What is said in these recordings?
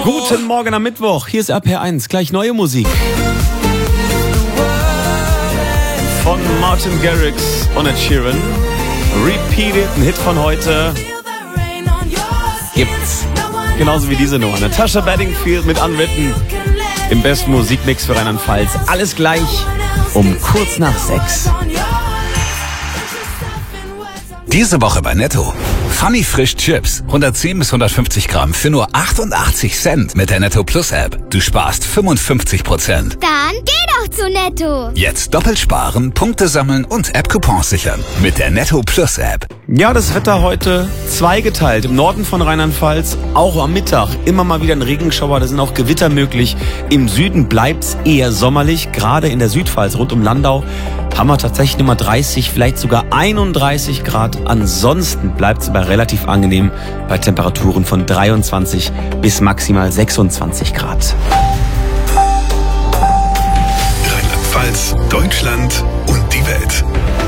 Guten Morgen am Mittwoch, hier ist RPR1, gleich neue Musik. Von Martin Garrix und Ed Sheeran. Repeated, ein Hit von heute. Gibt's. Genauso wie diese Nummer. Natasha Bedingfield mit Unwritten im besten Musikmix für Rheinland-Pfalz. Alles gleich um kurz nach 6. Diese Woche bei Netto. Funny Frisch Chips. 110 bis 150 Gramm für nur 88 Cent mit der Netto Plus App. Du sparst 55%. Dann geh doch zu Netto. Jetzt doppelt sparen, Punkte sammeln und App-Coupons sichern. Mit der Netto Plus App. Ja, das Wetter heute zweigeteilt. Im Norden von Rheinland-Pfalz auch am Mittag immer mal wieder ein Regenschauer. Da sind auch Gewitter möglich. Im Süden bleibt's eher sommerlich. Gerade in der Südpfalz rund um Landau haben wir tatsächlich immer 30, vielleicht sogar 31 Grad. Ansonsten bleibt es aber relativ angenehm bei Temperaturen von 23 bis maximal 26 Grad. Rheinland-Pfalz, Deutschland und die Welt.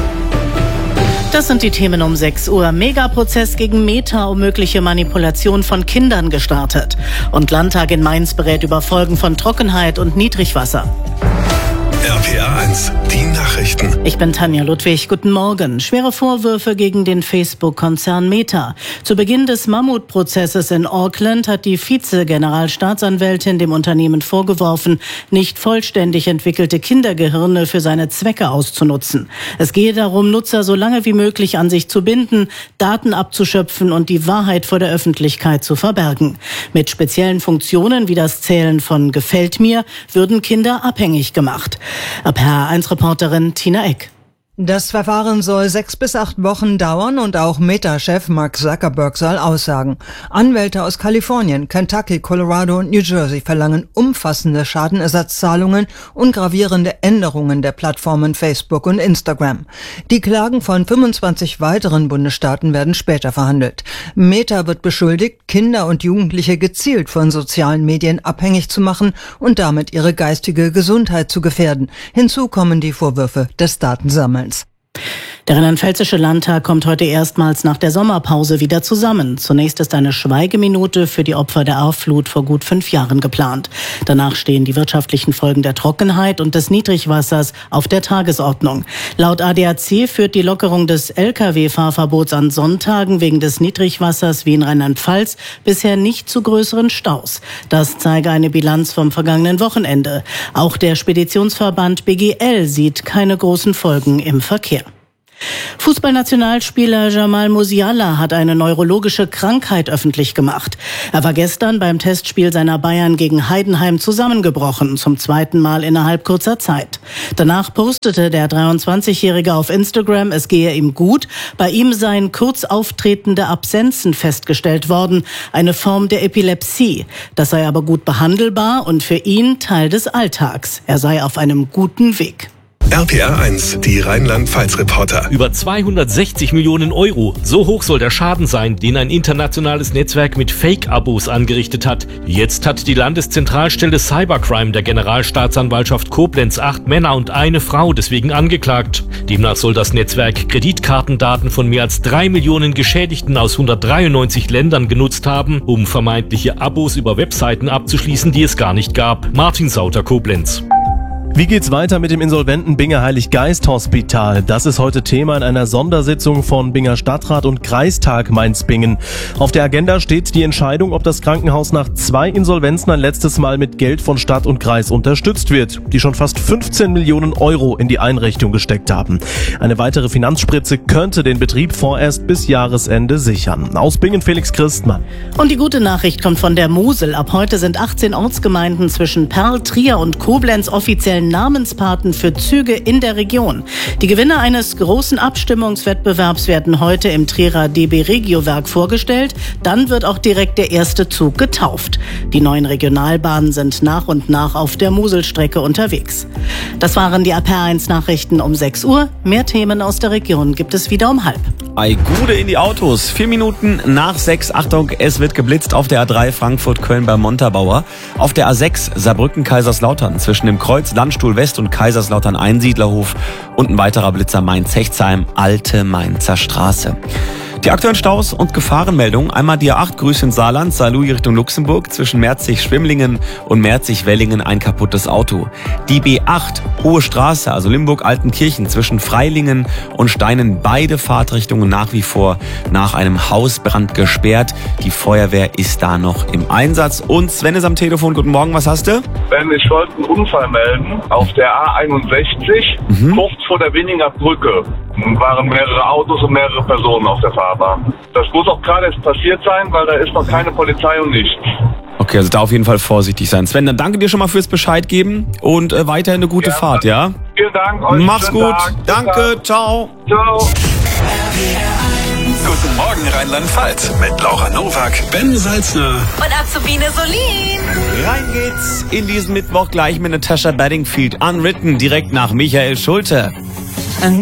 Das sind die Themen um 6 Uhr. Megaprozess gegen Meta um mögliche Manipulation von Kindern gestartet. Und Landtag in Mainz berät über Folgen von Trockenheit und Niedrigwasser. RPR1, die Nachrichten. Ich bin Tanja Ludwig. Guten Morgen. Schwere Vorwürfe gegen den Facebook-Konzern Meta. Zu Beginn des Mammutprozesses in Auckland hat die Vize-Generalstaatsanwältin dem Unternehmen vorgeworfen, nicht vollständig entwickelte Kindergehirne für seine Zwecke auszunutzen. Es gehe darum, Nutzer so lange wie möglich an sich zu binden, Daten abzuschöpfen und die Wahrheit vor der Öffentlichkeit zu verbergen. Mit speziellen Funktionen wie das Zählen von Gefällt mir würden Kinder abhängig gemacht. RPR1-Reporterin Tina Eck. Das Verfahren soll 6 bis 8 Wochen dauern und auch Meta-Chef Mark Zuckerberg soll aussagen. Anwälte aus Kalifornien, Kentucky, Colorado und New Jersey verlangen umfassende Schadenersatzzahlungen und gravierende Änderungen der Plattformen Facebook und Instagram. Die Klagen von 25 weiteren Bundesstaaten werden später verhandelt. Meta wird beschuldigt, Kinder und Jugendliche gezielt von sozialen Medien abhängig zu machen und damit ihre geistige Gesundheit zu gefährden. Hinzu kommen die Vorwürfe des Datensammelns. Der Rheinland-Pfälzische Landtag kommt heute erstmals nach der Sommerpause wieder zusammen. Zunächst ist eine Schweigeminute für die Opfer der Ahrflut vor gut 5 Jahren geplant. Danach stehen die wirtschaftlichen Folgen der Trockenheit und des Niedrigwassers auf der Tagesordnung. Laut ADAC führt die Lockerung des Lkw-Fahrverbots an Sonntagen wegen des Niedrigwassers wie in Rheinland-Pfalz bisher nicht zu größeren Staus. Das zeige eine Bilanz vom vergangenen Wochenende. Auch der Speditionsverband BGL sieht keine großen Folgen im Verkehr. Fußballnationalspieler Jamal Musiala hat eine neurologische Krankheit öffentlich gemacht. Er war gestern beim Testspiel seiner Bayern gegen Heidenheim zusammengebrochen, zum 2. Mal innerhalb kurzer Zeit. Danach postete der 23-Jährige auf Instagram, es gehe ihm gut. Bei ihm seien kurz auftretende Absenzen festgestellt worden, eine Form der Epilepsie. Das sei aber gut behandelbar und für ihn Teil des Alltags. Er sei auf einem guten Weg. RPR1, die Rheinland-Pfalz-Reporter. Über 260 Millionen Euro. So hoch soll der Schaden sein, den ein internationales Netzwerk mit Fake-Abos angerichtet hat. Jetzt hat die Landeszentralstelle Cybercrime der Generalstaatsanwaltschaft Koblenz 8 Männer und eine Frau deswegen angeklagt. Demnach soll das Netzwerk Kreditkartendaten von mehr als 3 Millionen Geschädigten aus 193 Ländern genutzt haben, um vermeintliche Abos über Webseiten abzuschließen, die es gar nicht gab. Martin Sauter, Koblenz. Wie geht's weiter mit dem insolventen Binger Heilig-Geist-Hospital? Das ist heute Thema in einer Sondersitzung von Binger Stadtrat und Kreistag Mainz-Bingen. Auf der Agenda steht die Entscheidung, ob das Krankenhaus nach 2 Insolvenzen ein letztes Mal mit Geld von Stadt und Kreis unterstützt wird, die schon fast 15 Millionen Euro in die Einrichtung gesteckt haben. Eine weitere Finanzspritze könnte den Betrieb vorerst bis Jahresende sichern. Aus Bingen Felix Christmann. Und die gute Nachricht kommt von der Mosel. Ab heute sind 18 Ortsgemeinden zwischen Perl, Trier und Koblenz offiziell Namenspaten für Züge in der Region. Die Gewinner eines großen Abstimmungswettbewerbs werden heute im Trierer DB Regiowerk vorgestellt. Dann wird auch direkt der erste Zug getauft. Die neuen Regionalbahnen sind nach und nach auf der Moselstrecke unterwegs. Das waren die RPR1 Nachrichten um 6 Uhr. Mehr Themen aus der Region gibt es wieder um 5:30. Ei, Gude in die Autos. 4 Minuten nach 6. Achtung, es wird geblitzt auf der A3 Frankfurt-Köln bei Montabaur. Auf der A6 Saarbrücken-Kaiserslautern zwischen dem Kreuz Landstuhl West und Kaiserslautern Einsiedlerhof. Und ein weiterer Blitzer Mainz-Hechtsheim, Alte Mainzer Straße. Die aktuellen Staus und Gefahrenmeldungen. Einmal die A8 Grüße in Saarland, Saarlouis Richtung Luxemburg. Zwischen Merzig-Schwimmlingen und Merzig-Wellingen ein kaputtes Auto. Die B8 Hohe Straße, also Limburg-Altenkirchen, zwischen Freilingen und Steinen. Beide Fahrtrichtungen nach wie vor nach einem Hausbrand gesperrt. Die Feuerwehr ist da noch im Einsatz. Und Sven ist am Telefon. Guten Morgen, was hast du? Ben, ich wollte einen Unfall melden auf der A61, kurz vor der Winninger Brücke. Waren mehrere Autos und mehrere Personen auf der Fahrbahn. Das muss auch gerade erst passiert sein, weil da ist noch keine Polizei und nichts. Okay, also da auf jeden Fall vorsichtig sein. Sven, dann danke dir schon mal fürs Bescheid geben und weiterhin eine gute Fahrt, ja? Vielen Dank. Euch Mach's gut. Tag. Danke. Ciao. Ciao. Guten Morgen Rheinland-Pfalz mit Laura Nowak, Ben Salzner und Azubine Solin. Rein geht's in diesen Mittwoch gleich mit Natasha Bedingfield. Unwritten direkt nach Michael Schulte.